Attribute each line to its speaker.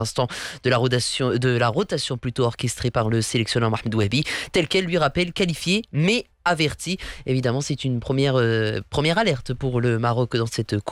Speaker 1: instant de la rotation plutôt orchestrée par le sélectionneur Mohamed Wahbi, tel qu'elle lui rappelle qualifié mais averti. Évidemment, c'est une première alerte pour le Maroc dans cette